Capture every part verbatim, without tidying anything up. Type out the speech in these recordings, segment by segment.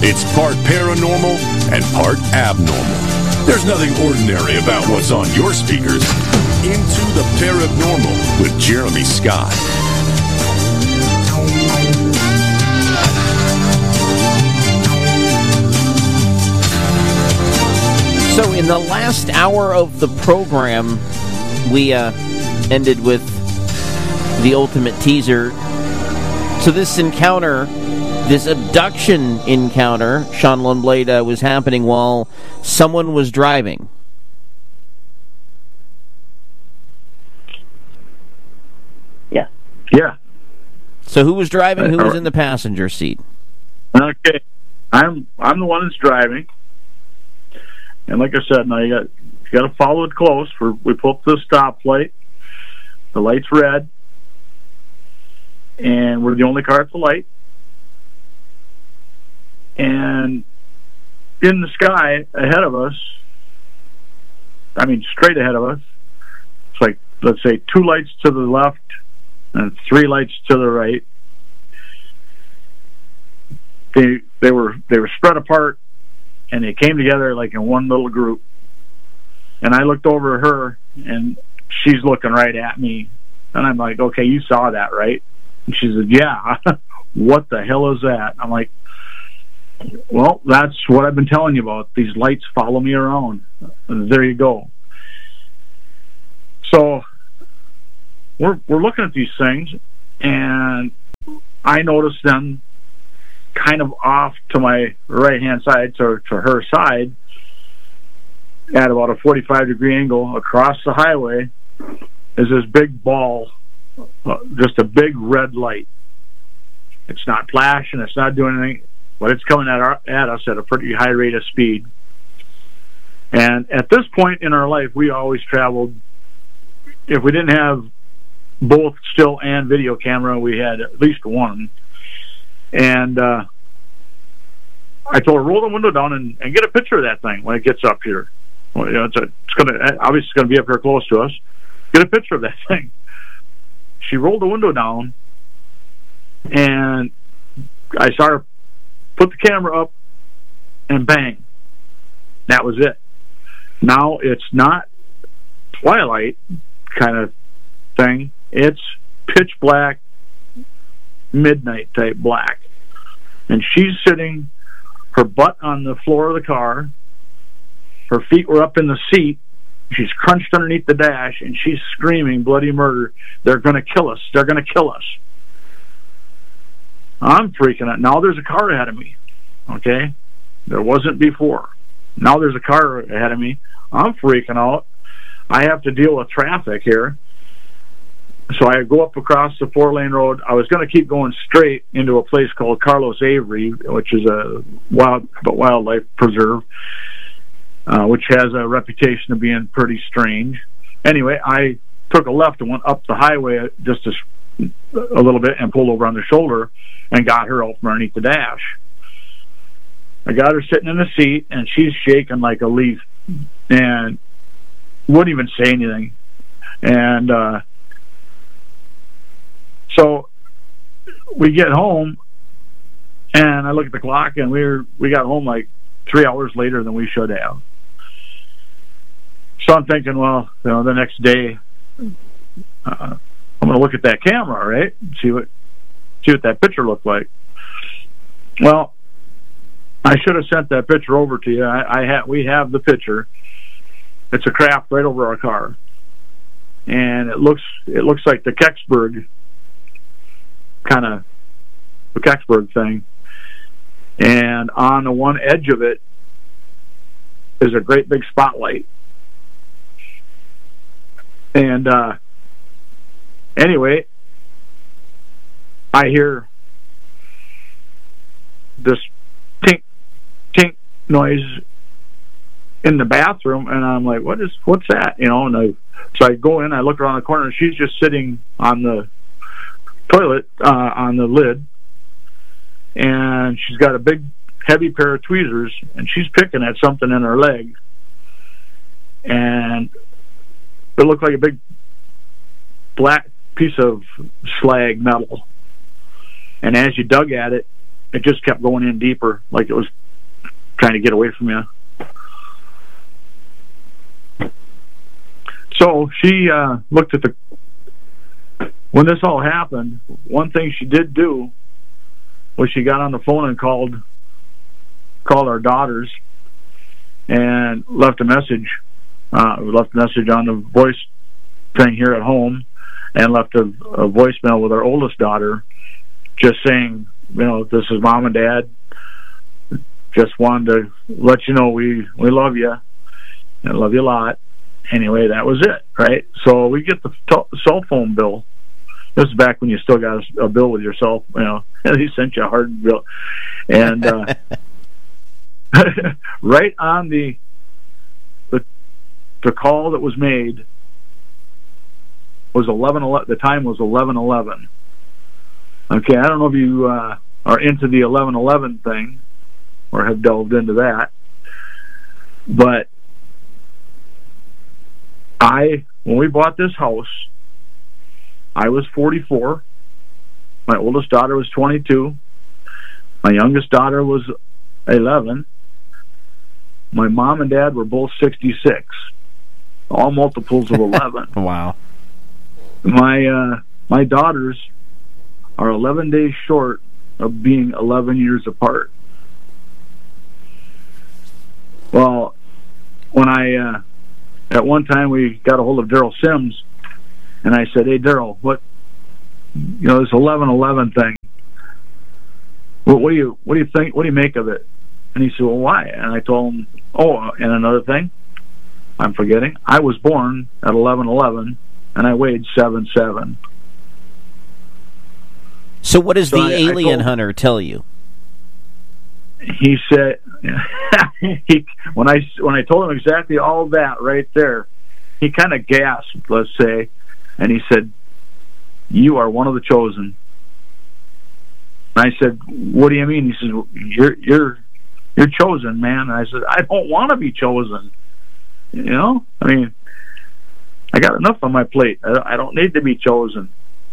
It's part paranormal and part abnormal. There's nothing ordinary about what's on your speakers. Into the Paranormal with Jeremy Scott. So in the last hour of the program, we uh, ended with the ultimate teaser. So this encounter, this abduction encounter, Sean Lundblade, uh, was happening while someone was driving. Yeah. Yeah. So who was driving? Who was in the passenger seat? Okay. I'm I'm the one that's driving. And like I said, now you got you got to follow it close. For we pull up to the stoplight. The light's red, and we're the only car at the light. And in the sky ahead of us, I mean straight ahead of us, it's like, let's say, two lights to the left and three lights to the right. They they were they were spread apart. And they came together like in one little group. And I looked over at her, and she's looking right at me. And I'm like, okay, you saw that, right? And she said, yeah. What the hell is that? I'm like, well, that's what I've been telling you about. These lights follow me around. And there you go. So we're we're looking at these things, and I noticed them kind of off to my right-hand side, to, to her side, at about a forty-five degree angle across the highway, is this big ball, uh, just a big red light. It's not flashing, it's not doing anything, but it's coming at, our, at us at a pretty high rate of speed. And at this point in our life, we always traveled, if we didn't have both still and video camera, we had at least one. And uh, I told her, roll the window down and, and get a picture of that thing when it gets up here. Well, you know, it's, a, it's going to obviously it's going to be up here close to us. Get a picture of that thing. She rolled the window down, and I saw her put the camera up, and bang, that was it. Now it's not Twilight kind of thing. It's pitch black, midnight type black, and she's sitting, her butt on the floor of the car, her feet were up in the seat, she's crunched underneath the dash, and she's screaming bloody murder. They're going to kill us, they're going to kill us. I'm freaking out. Now there's a car ahead of me. Okay, there wasn't before. Now there's a car ahead of me. I'm freaking out. I have to deal with traffic here. So I go up across the four-lane road. I was going to keep going straight into a place called Carlos Avery, which is a wild wildlife preserve, uh, which has a reputation of being pretty strange. Anyway, I took a left and went up the highway just a, a little bit and pulled over on the shoulder and got her out from underneath the dash. I got her sitting in the seat, and she's shaking like a leaf and wouldn't even say anything. And uh, so we get home, and I look at the clock, and we were we got home like three hours later than we should have. So I'm thinking, well, you know, the next day uh, I'm going to look at that camera, right? See what see what that picture looked like. Well, I should have sent that picture over to you. I, I ha- we have the picture. It's a craft right over our car, and it looks it looks like the Kecksburg kind of the Kecksburg thing. And on the one edge of it is a great big spotlight. And uh, anyway, I hear this tink, tink noise in the bathroom, and I'm like, "What is? What's that?" You know. And I, so I go in, I look around the corner, and she's just sitting on the toilet uh, on the lid, and she's got a big, heavy pair of tweezers, and she's picking at something in her leg, and it looked like a big black piece of slag metal. And as you dug at it, it just kept going in deeper, like it was trying to get away from you. So she uh, looked at the, when this all happened, one thing she did do was she got on the phone and called called our daughters and left a message. Uh, left a message on the voice thing here at home, and left a, a voicemail with our oldest daughter, just saying, you know, this is Mom and Dad. Just wanted to let you know we, we love you and love you a lot. Anyway, that was it, right? So we get the t- cell phone bill. This is back when you still got a, a bill with your cell, you know, he sent you a hard bill. And uh, right on the, the the call that was made was eleven eleven. The time was eleven eleven. Okay, I don't know if you uh, are into the eleven eleven thing or have delved into that, but I, when we bought this house, I was forty-four. My oldest daughter was twenty-two. My youngest daughter was eleven. My mom and dad were both sixty-six. All multiples of eleven. Wow. My uh, my daughters are eleven days short of being eleven years apart. Well, when I uh, at one time we got a hold of Daryl Sims, and I said, "Hey, Daryl, what you know this eleven eleven thing? What, what do you what do you think? What do you make of it?" And he said, "Well, why?" And I told him, "Oh, and another thing, I'm forgetting. I was born at eleven eleven, and I weighed seven seven." So, what does so the I, alien I told, hunter tell you? He said, he, when I when I told him exactly all that right there, he kind of gasped, let's say, and he said, "You are one of the chosen." And I said, "What do you mean?" He says, "You're you're you're chosen, man." And I said, "I don't want to be chosen. You know, I mean, I got enough on my plate. I, I don't need to be chosen."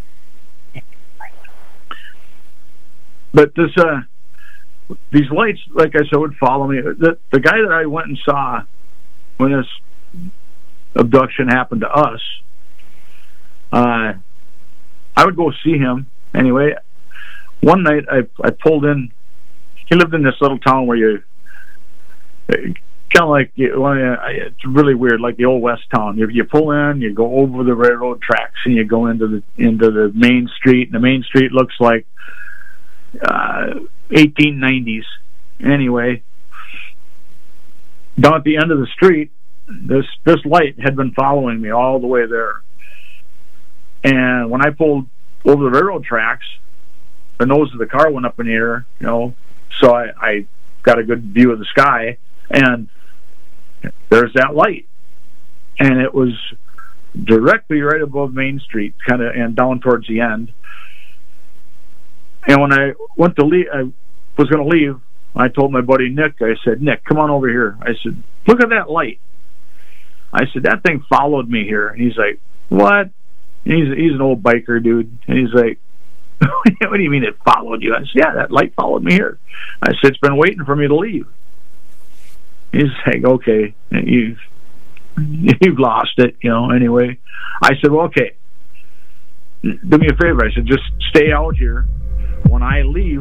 But this, uh, these lights, like I said, would follow me. The, the guy that I went and saw when this abduction happened to us, uh, I would go see him. Anyway, one night I I pulled in. He lived in this little town where you kind of like you, well, it's really weird, like the old West town. You, you pull in, you go over the railroad tracks, and you go into the into the main street. And the main street looks like uh, eighteen nineties. Anyway, down at the end of the street, this this light had been following me all the way there. And when I pulled over the railroad tracks, the nose of the car went up in the air, you know, so I, I got a good view of the sky, and there's that light. And it was directly right above Main Street, kind of, and down towards the end. And when I went to leave, I was going to leave, I told my buddy Nick, I said, "Nick, come on over here." I said, "Look at that light." I said, "That thing followed me here." And he's like, "What?" And he's, he's an old biker dude. And he's like, "What do you mean it followed you?" I said, "Yeah, that light followed me here." I said, "It's been waiting for me to leave." He's like, "Okay, you've, you've lost it, you know, anyway." I said, "Well, okay, do me a favor." I said, "Just stay out here. When I leave,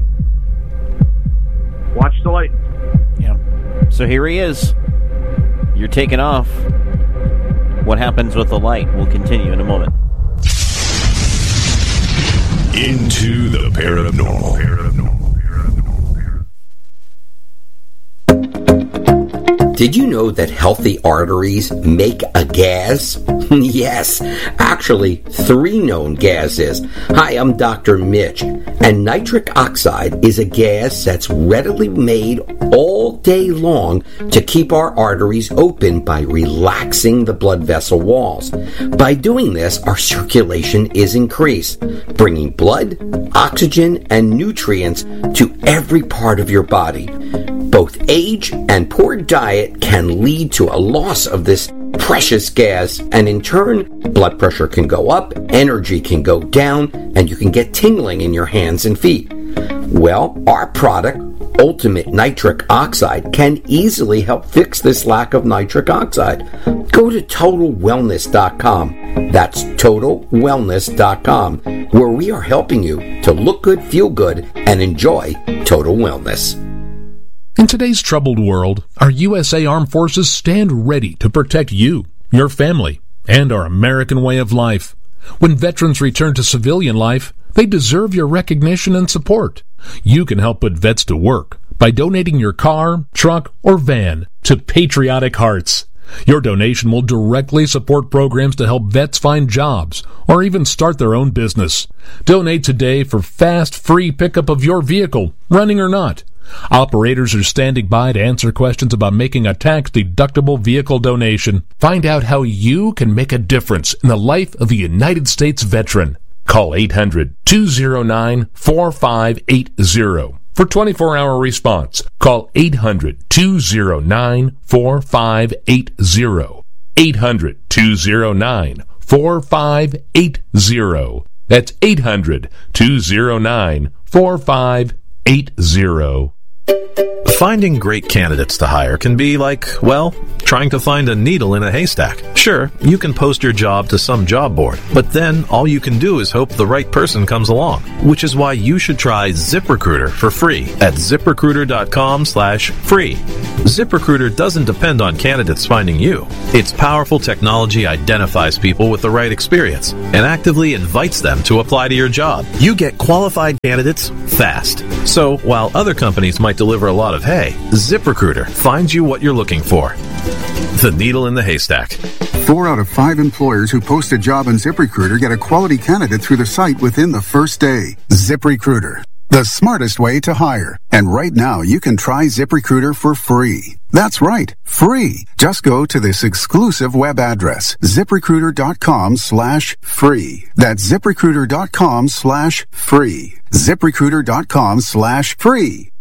watch the light." Yeah. So here he is. You're taking off. What happens with the light? We'll continue in a moment. Into the paranormal. paranormal. Did you know that healthy arteries make a gas? Yes, actually, three known gases. Hi, I'm Doctor Mitch, and nitric oxide is a gas that's readily made all day long to keep our arteries open by relaxing the blood vessel walls. By doing this, our circulation is increased, bringing blood, oxygen, and nutrients to every part of your body. Both age and poor diet can lead to a loss of this precious gas, and in turn, blood pressure can go up, energy can go down, and you can get tingling in your hands and feet. Well, our product, Ultimate Nitric Oxide, can easily help fix this lack of nitric oxide. Go to total wellness dot com. That's total wellness dot com, where we are helping you to look good, feel good, and enjoy total wellness. In today's troubled world, our U S A Armed Forces stand ready to protect you, your family, and our American way of life. When veterans return to civilian life, they deserve your recognition and support. You can help put vets to work by donating your car, truck, or van to Patriotic Hearts. Your donation will directly support programs to help vets find jobs or even start their own business. Donate today for fast, free pickup of your vehicle, running or not. Operators are standing by to answer questions about making a tax-deductible vehicle donation. Find out how you can make a difference in the life of a United States veteran. Call eight hundred, two oh nine, four five eight oh for twenty-four hour response. Call eight hundred, two oh nine, four five eight oh. eight hundred, two oh nine, four five eight oh. That's eight hundred, two oh nine, four five eight oh. Finding great candidates to hire can be like, well, trying to find a needle in a haystack. Sure, you can post your job to some job board, but then all you can do is hope the right person comes along, which is why you should try ZipRecruiter for free at ZipRecruiter.com slash free. ZipRecruiter doesn't depend on candidates finding you. Its powerful technology identifies people with the right experience and actively invites them to apply to your job. You get qualified candidates fast. So while other companies might deliver a lot of hay, ZipRecruiter finds you what you're looking for. The needle in the haystack. Four out of five employers who post a job on ZipRecruiter get a quality candidate through the site within the first day. ZipRecruiter, the smartest way to hire. And right now, you can try ZipRecruiter for free. That's right, free. Just go to this exclusive web address, ZipRecruiter.com slash free. That's ZipRecruiter.com slash free. ZipRecruiter.com slash free.